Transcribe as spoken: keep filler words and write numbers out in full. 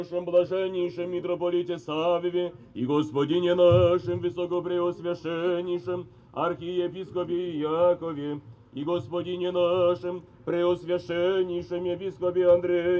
нашем блаженнейшем митрополите Савве и Господине нашим высокопреосвященнейшем архиепископе Якове и Господине нашим преосвященнейшем епископе Андрея,